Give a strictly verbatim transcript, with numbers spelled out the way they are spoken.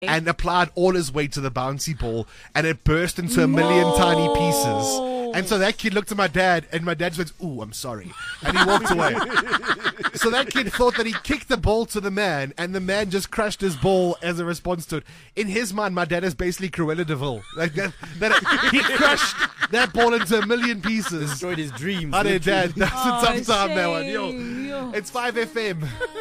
and applied all his weight to the bouncy ball, and it burst into a million No. tiny pieces. And so that kid looked at my dad, and my dad went, "Ooh, I'm sorry," and he walked away. So that kid thought that he kicked the ball to the man, and the man just crushed his ball as a response to it. In his mind, my dad is basically Cruella de Vil. Like that, that he crushed that ball into a million pieces. Destroyed his dreams. Hey, Dad, that's Oh, a tough time, that one. Yo, shame. Yo. it's five F M.